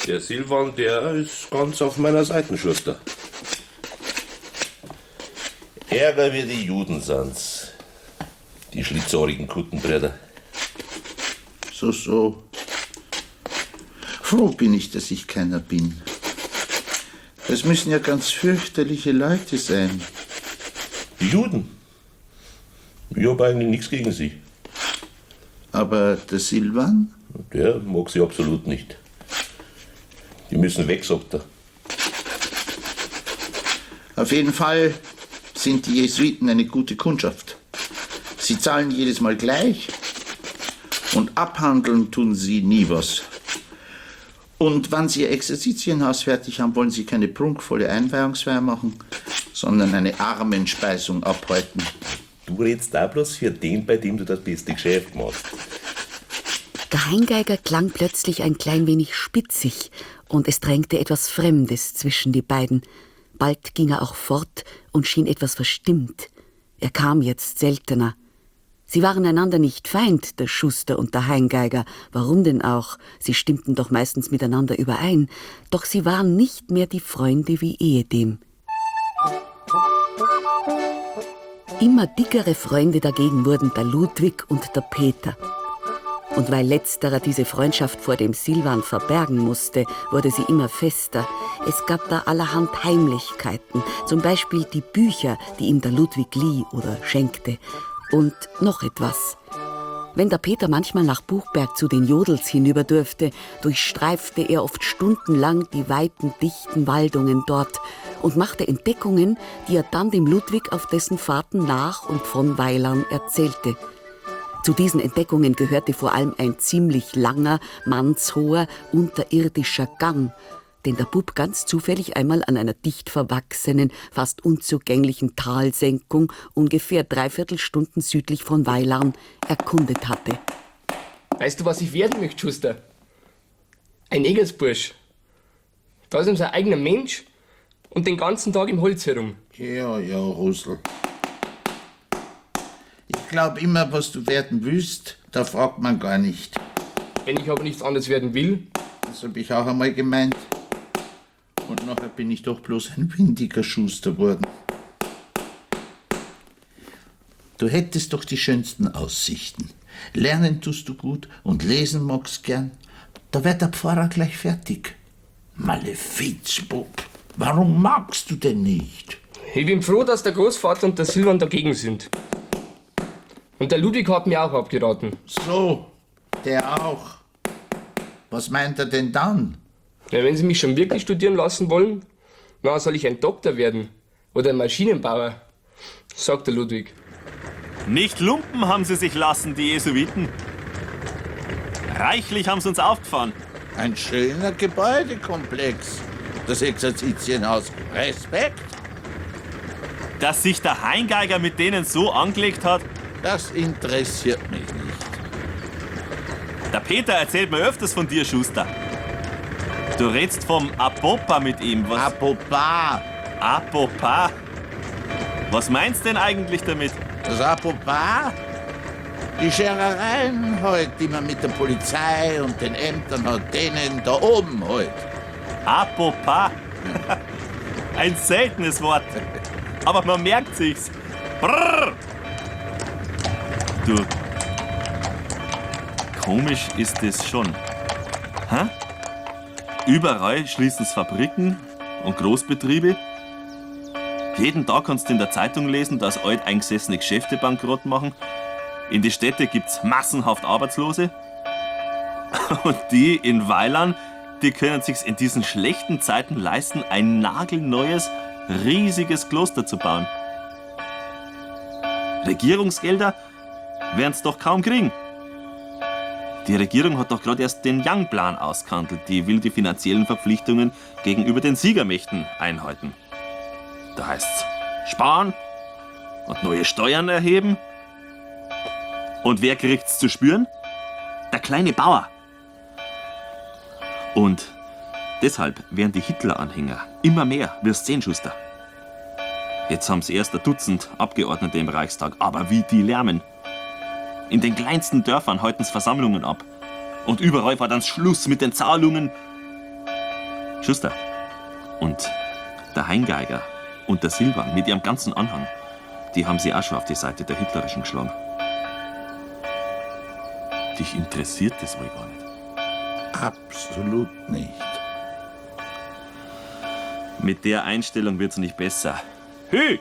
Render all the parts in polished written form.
Der Silvan, der ist ganz auf meiner Seite, Schuster. Ärger wie die Juden sind's. Die schlitzohrigen Kuttenbrüder. So. Froh bin ich, dass ich keiner bin. Das müssen ja ganz fürchterliche Leute sein. Die Juden? Ich hab eigentlich nichts gegen sie. Aber der Silvan? Der mag sie absolut nicht. Die müssen weg, sagt er. Auf jeden Fall sind die Jesuiten eine gute Kundschaft. Sie zahlen jedes Mal gleich und abhandeln tun sie nie was. Und wenn sie ihr Exerzitienhaus fertig haben, wollen sie keine prunkvolle Einweihungsfeier machen, sondern eine Armenspeisung abhalten. Du redest da bloß für den, bei dem du das beste Geschäft machst. Der Heingeiger klang plötzlich ein klein wenig spitzig und es drängte etwas Fremdes zwischen die beiden. Bald ging er auch fort und schien etwas verstimmt. Er kam jetzt seltener. Sie waren einander nicht Feind, der Schuster und der Heingeiger. Warum denn auch? Sie stimmten doch meistens miteinander überein. Doch sie waren nicht mehr die Freunde wie ehedem. Immer dickere Freunde dagegen wurden der Ludwig und der Peter. Und weil letzterer diese Freundschaft vor dem Silvan verbergen musste, wurde sie immer fester. Es gab da allerhand Heimlichkeiten, zum Beispiel die Bücher, die ihm der Ludwig lieh oder schenkte. Und noch etwas. Wenn der Peter manchmal nach Buchberg zu den Jodels hinüber durfte, durchstreifte er oft stundenlang die weiten, dichten Waldungen dort und machte Entdeckungen, die er dann dem Ludwig auf dessen Fahrten nach und von Weilern erzählte. Zu diesen Entdeckungen gehörte vor allem ein ziemlich langer, mannshoher, unterirdischer Gang, den der Bub ganz zufällig einmal an einer dicht verwachsenen, fast unzugänglichen Talsenkung ungefähr 3/4 Stunden südlich von Weilarn erkundet hatte. Weißt du, was ich werden möchte, Schuster? Ein Egelsbursch. Da ist unser eigener Mensch und den ganzen Tag im Holz herum. Ja, Rosl. Ich glaube immer, was du werden willst, da fragt man gar nicht. Wenn ich aber nichts anderes werden will? Das habe ich auch einmal gemeint. Und nachher bin ich doch bloß ein windiger Schuster geworden. Du hättest doch die schönsten Aussichten. Lernen tust du gut und lesen magst gern. Da wird der Pfarrer gleich fertig. Malefizbub, warum magst du denn nicht? Ich bin froh, dass der Großvater und der Silvan dagegen sind. Und der Ludwig hat mir auch abgeraten. So, der auch. Was meint er denn dann? Ja, wenn Sie mich schon wirklich studieren lassen wollen, dann soll ich ein Doktor werden. Oder ein Maschinenbauer, sagt der Ludwig. Nicht lumpen haben sie sich lassen, die Jesuiten. Reichlich haben sie uns aufgefahren. Ein schöner Gebäudekomplex. Das Exerzitienhaus. Respekt. Dass sich der Heingeiger mit denen so angelegt hat. Das interessiert mich nicht. Der Peter erzählt mir öfters von dir, Schuster. Du redst vom Apopa mit ihm. Was? Apopa. Apopa? Was meinst du denn eigentlich damit? Das Apopa? Die Scherereien halt, die man mit der Polizei und den Ämtern hat, denen da oben halt. Apopa? Ein seltenes Wort. Aber man merkt sich's. Brrr. Du, komisch ist es schon. Hä? Überall schließen's Fabriken und Großbetriebe. Jeden Tag kannst du in der Zeitung lesen, dass alteingesessene Geschäfte bankrott machen. In die Städte gibt's massenhaft Arbeitslose. Und die in Weilern, die können sich's in diesen schlechten Zeiten leisten, ein nagelneues, riesiges Kloster zu bauen. Regierungsgelder werden's doch kaum kriegen. Die Regierung hat doch gerade erst den Young-Plan ausgehandelt. Die will die finanziellen Verpflichtungen gegenüber den Siegermächten einhalten. Da heißt's sparen und neue Steuern erheben. Und wer kriegt's zu spüren? Der kleine Bauer. Und deshalb werden die Hitler-Anhänger immer mehr, wirst sehen, Schuster. Jetzt haben's erst ein Dutzend Abgeordnete im Reichstag, aber wie die lärmen. In den kleinsten Dörfern halten's Versammlungen ab. Und überall war dann Schluss mit den Zahlungen. Schuster, und der Heingeiger und der Silvan mit ihrem ganzen Anhang, die haben sie auch schon auf die Seite der Hitlerischen geschlagen. Dich interessiert das wohl gar nicht. Absolut nicht. Mit der Einstellung wird's nicht besser. Hü!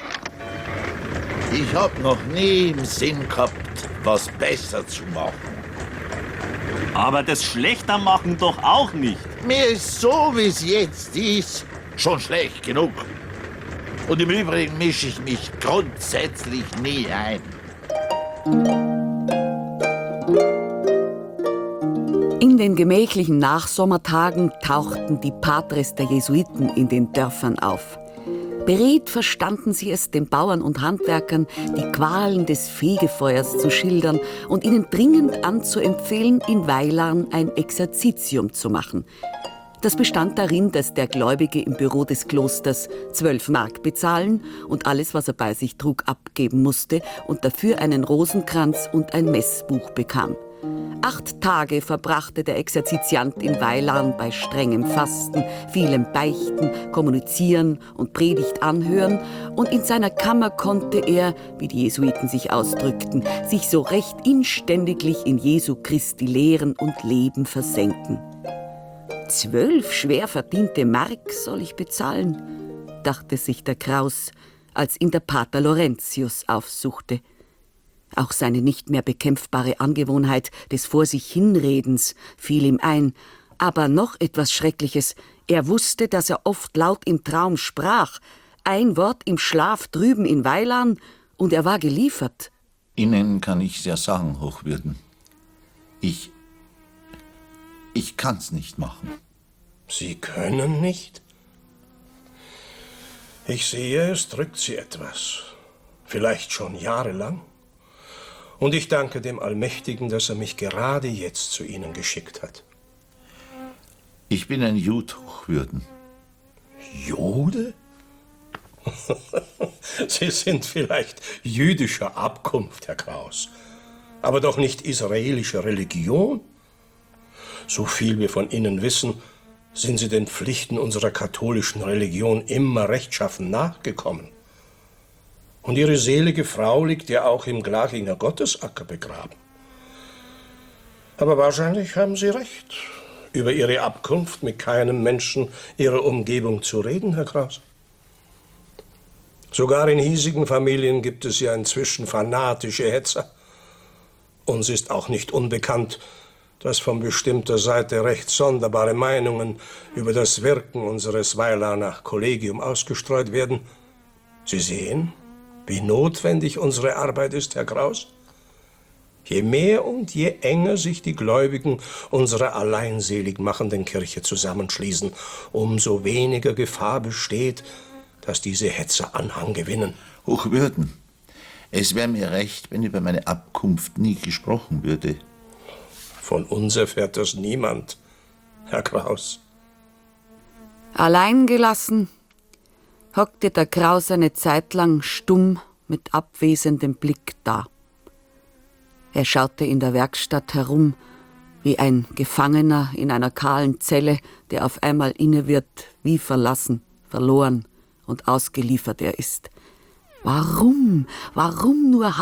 Ich hab noch nie im Sinn gehabt, was besser zu machen. Aber das Schlechter machen doch auch nicht. Mir ist so, wie es jetzt ist, schon schlecht genug. Und im Übrigen mische ich mich grundsätzlich nie ein. In den gemächlichen Nachsommertagen tauchten die Patres der Jesuiten in den Dörfern auf. Beredt verstanden sie es, den Bauern und Handwerkern die Qualen des Fegefeuers zu schildern und ihnen dringend anzuempfehlen, in Weilarn ein Exerzitium zu machen. Das bestand darin, dass der Gläubige im Büro des Klosters 12 Mark bezahlen und alles, was er bei sich trug, abgeben musste und dafür einen Rosenkranz und ein Messbuch bekam. 8 Tage verbrachte der Exerzitiant in Weilarn bei strengem Fasten, vielem Beichten, Kommunizieren und Predigt anhören, und in seiner Kammer konnte er, wie die Jesuiten sich ausdrückten, sich so recht inständiglich in Jesu Christi Lehren und Leben versenken. 12 schwer verdiente Mark soll ich bezahlen, dachte sich der Kraus, als ihn der Pater Laurentius aufsuchte. Auch seine nicht mehr bekämpfbare Angewohnheit des Vor sich Hinredens fiel ihm ein. Aber noch etwas Schreckliches. Er wusste, dass er oft laut im Traum sprach. Ein Wort im Schlaf drüben in Weilarn und er war geliefert. Ihnen kann ich's ja sagen, Hochwürden. Ich kann's nicht machen. Sie können nicht? Ich sehe, es drückt Sie etwas. Vielleicht schon jahrelang. Und ich danke dem Allmächtigen, dass er mich gerade jetzt zu Ihnen geschickt hat. Ich bin ein Jude, Hochwürden. Jude? Sie sind vielleicht jüdischer Abkunft, Herr Kraus, aber doch nicht israelischer Religion. So viel wir von Ihnen wissen, sind Sie den Pflichten unserer katholischen Religion immer rechtschaffen nachgekommen. Und Ihre selige Frau liegt ja auch im Glachinger Gottesacker begraben. Aber wahrscheinlich haben Sie recht, über Ihre Abkunft mit keinem Menschen Ihrer Umgebung zu reden, Herr Kraus. Sogar in hiesigen Familien gibt es ja inzwischen fanatische Hetzer. Uns ist auch nicht unbekannt, dass von bestimmter Seite recht sonderbare Meinungen über das Wirken unseres Weilarner Kollegium ausgestreut werden. Sie sehen, wie notwendig unsere Arbeit ist, Herr Kraus. Je mehr und je enger sich die Gläubigen unserer alleinselig machenden Kirche zusammenschließen, umso weniger Gefahr besteht, dass diese Hetzer Anhang gewinnen. Hochwürden, es wäre mir recht, wenn über meine Abkunft nie gesprochen würde. Von uns erfährt das niemand, Herr Kraus. Allein gelassen hockte der Kraus eine Zeit lang stumm mit abwesendem Blick da. Er schaute in der Werkstatt herum, wie ein Gefangener in einer kahlen Zelle, der auf einmal inne wird, wie verlassen, verloren und ausgeliefert er ist. Warum nur